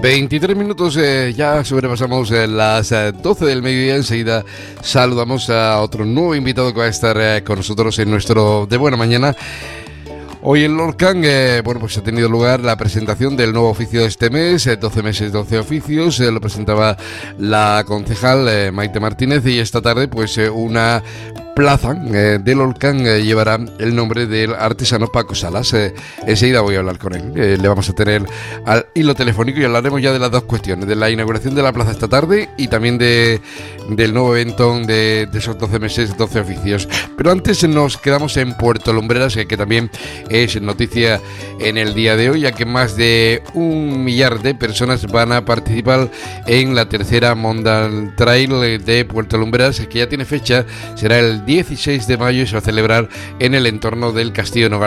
23 minutos, ya sobrepasamos las 12 del mediodía. Enseguida saludamos a otro nuevo invitado que va a estar con nosotros en nuestro De Buena Mañana. Hoy en Lorcan, pues ha tenido lugar la presentación del nuevo oficio de este mes, 12 meses, 12 oficios. Lo presentaba la concejal Maite Martínez, y esta tarde pues una plaza del Lorcan llevará el nombre del artesano Paco Salas. Enseguida voy a hablar con él, le vamos a tener al hilo telefónico y hablaremos ya de las dos cuestiones, de la inauguración de la plaza esta tarde y también del nuevo evento de esos 12 meses, 12 oficios. Pero antes nos quedamos en Puerto Lumbreras, que también es noticia en el día de hoy, ya que más de 1 millar de personas van a participar en la tercera Mondal Trail de Puerto Lumbreras, que ya tiene fecha, será el 16 de mayo y se va a celebrar en el entorno del Castillo de Nogal.